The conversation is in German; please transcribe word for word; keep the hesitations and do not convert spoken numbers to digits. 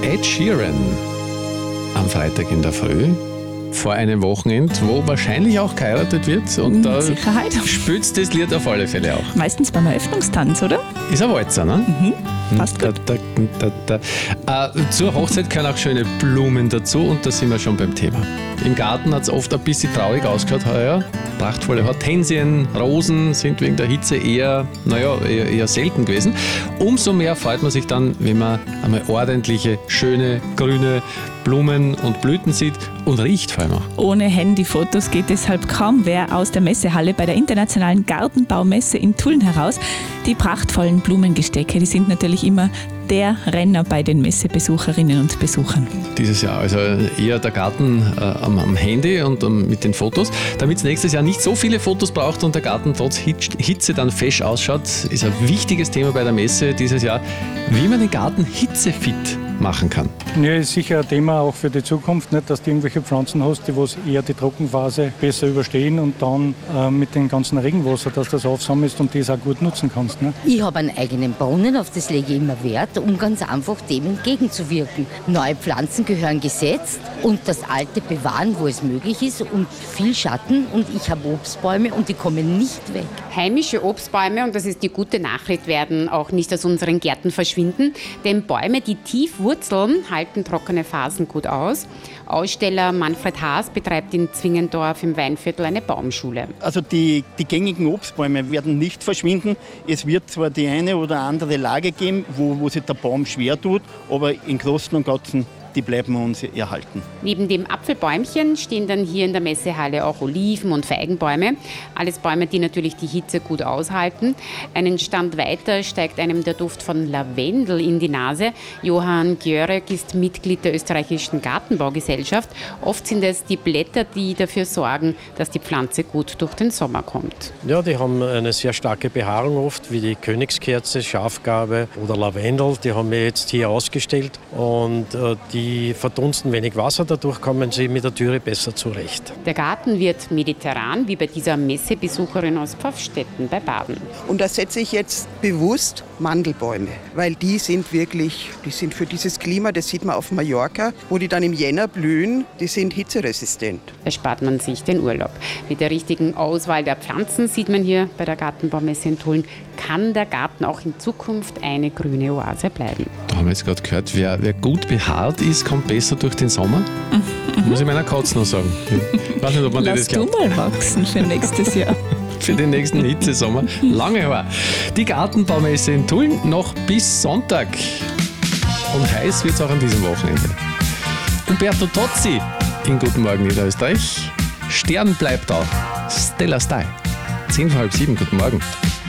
Ed Sheeran am Freitag in der Früh vor einem Wochenende, wo wahrscheinlich auch geheiratet wird. Und Mit da Sicherheit. spült das Lied auf alle Fälle auch. Meistens beim Eröffnungstanz, oder? Ist ein Walzer, ne? Mhm. Passt gut. Da, da, da, da. Äh, zur Hochzeit gehören auch schöne Blumen dazu und da sind wir schon beim Thema. Im Garten hat es oft ein bisschen traurig ausgeschaut heuer. Prachtvolle Hortensien, Rosen sind wegen der Hitze eher, naja, eher, eher selten gewesen. Umso mehr freut man sich dann, wenn man einmal ordentliche, schöne, grüne Blumen und Blüten sieht und riecht vor allem auch. Ohne Handyfotos geht deshalb kaum wer aus der Messehalle bei der Internationalen Gartenbaumesse in Tulln heraus. Die prachtvollen Blumengestecke, die sind natürlich immer der Renner bei den Messebesucherinnen und Besuchern. Dieses Jahr also eher der Garten äh, am, am Handy und ähm, mit den Fotos. Damit es nächstes Jahr nicht so viele Fotos braucht und der Garten trotz Hitze dann fesch ausschaut, ist ein wichtiges Thema bei der Messe dieses Jahr, wie man den Garten hitzefit machen kann. Ja, ist sicher ein Thema auch für die Zukunft, nicht, dass du irgendwelche Pflanzen hast, die was eher die Trockenphase besser überstehen und dann äh, mit dem ganzen Regenwasser, dass das aufsammelst und das auch gut nutzen kannst. Nicht? Ich habe einen eigenen Brunnen, auf das lege ich immer Wert, um ganz einfach dem entgegenzuwirken. Neue Pflanzen gehören gesetzt und das Alte bewahren, wo es möglich ist und viel Schatten und ich habe Obstbäume und die kommen nicht weg. Heimische Obstbäume, und das ist die gute Nachricht, werden auch nicht aus unseren Gärten verschwinden, denn Bäume, die tief wurzeln, halten trockene Phasen gut aus. Aussteller Manfred Haas betreibt in Zwingendorf im Weinviertel eine Baumschule. Also die, die gängigen Obstbäume werden nicht verschwinden. Es wird zwar die eine oder andere Lage geben, wo, wo sich der Baum schwer tut, aber im Großen und Ganzen die bleiben uns erhalten. Neben dem Apfelbäumchen stehen dann hier in der Messehalle auch Oliven- und Feigenbäume. Alles Bäume, die natürlich die Hitze gut aushalten. Einen Stand weiter steigt einem der Duft von Lavendel in die Nase. Johann Gjörek ist Mitglied der österreichischen Gartenbaugesellschaft. Oft sind es die Blätter, die dafür sorgen, dass die Pflanze gut durch den Sommer kommt. Ja, die haben eine sehr starke Behaarung oft, wie die Königskerze, Schafgarbe oder Lavendel. Die haben wir jetzt hier ausgestellt und äh, die Die verdunsten wenig Wasser, dadurch kommen sie mit der Dürre besser zurecht. Der Garten wird mediterran, wie bei dieser Messebesucherin aus Pfaffstätten bei Baden. Und da setze ich jetzt bewusst Mandelbäume, weil die sind wirklich, die sind für dieses Klima, das sieht man auf Mallorca, wo die dann im Jänner blühen, die sind hitzeresistent. Da spart man sich den Urlaub. Mit der richtigen Auswahl der Pflanzen, sieht man hier bei der Gartenbaumesse in Tulln, kann der Garten auch in Zukunft eine grüne Oase bleiben. Da haben wir jetzt gerade gehört, wer, wer gut behaart ist, kommt besser durch den Sommer. Mhm. Muss ich meiner Katze noch sagen. Ich weiß nicht, ob man Lass das glaubt. du mal wachsen für nächstes Jahr. Für den nächsten Hitzesommer. Lange Haar. Die Gartenbaumesse in Tulln noch bis Sonntag. Und heiß wird es auch an diesem Wochenende. Umberto Tozzi in Guten Morgen Niederösterreich. Stern bleibt da. Stella Style. Zehn vor halb sieben. Guten Morgen.